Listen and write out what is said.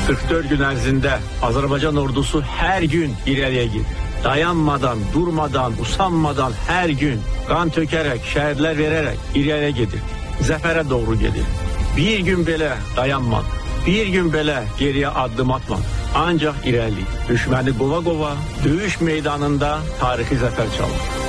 44 gün ərzində Azərbaycan ordusu hər gün irəliyə gedir. Dayanmadan, durmadan, usanmadan hər gün qan tökərək, şəhidlər verərək irəliyə gedir. Zəfərə doğru gedir. Bir gün belə dayanmadı. Bir gün belə geriyə addım atmadı. Ancaq irəli. Düşməni qova-qova döyüş meydanında tarixi zəfər çalır.